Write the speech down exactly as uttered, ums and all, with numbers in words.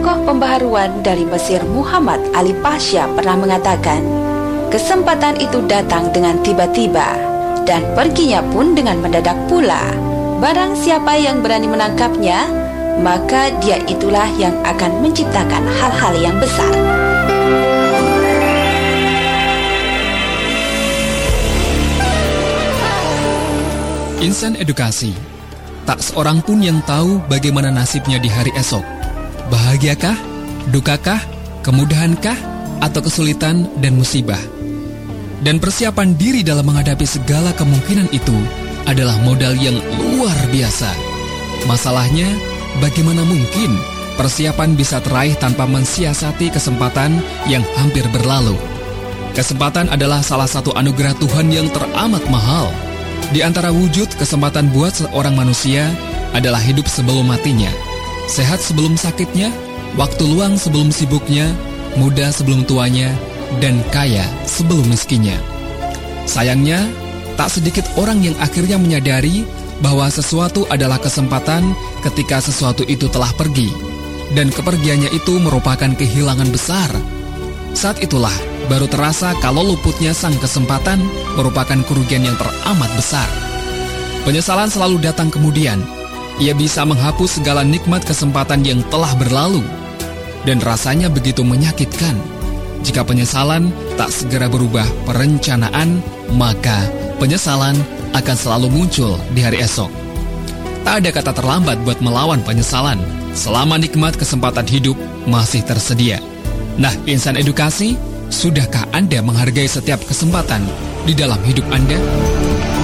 tokoh pembaharuan dari Mesir Muhammad Ali Pasha pernah mengatakan, kesempatan itu datang dengan tiba-tiba dan perginya pun dengan mendadak pula. Barang siapa yang berani menangkapnya, maka dia itulah yang akan menciptakan hal-hal yang besar. Insan edukasi. Tak seorang pun yang tahu bagaimana nasibnya di hari esok. Bahagiakah, dukakah, kemudahankah, atau kesulitan dan musibah. Dan persiapan diri dalam menghadapi segala kemungkinan itu adalah modal yang luar biasa. Masalahnya, bagaimana mungkin persiapan bisa teraih tanpa mensiasati kesempatan yang hampir berlalu? Kesempatan adalah salah satu anugerah Tuhan yang teramat mahal. Di antara wujud kesempatan buat seorang manusia adalah hidup sebelum matinya, sehat sebelum sakitnya, waktu luang sebelum sibuknya, muda sebelum tuanya, dan kaya sebelum miskinnya. Sayangnya, tak sedikit orang yang akhirnya menyadari bahwa sesuatu adalah kesempatan ketika sesuatu itu telah pergi, dan kepergiannya itu merupakan kehilangan besar. Saat itulah baru terasa kalau luputnya sang kesempatan merupakan kerugian yang teramat besar. Penyesalan selalu datang kemudian. Ia bisa menghapus segala nikmat kesempatan yang telah berlalu. Dan rasanya begitu menyakitkan. Jika penyesalan tak segera berubah perencanaan, maka penyesalan akan selalu muncul di hari esok. Tak ada kata terlambat buat melawan penyesalan, selama nikmat kesempatan hidup masih tersedia. Nah, insan edukasi, sudahkah Anda menghargai setiap kesempatan di dalam hidup Anda?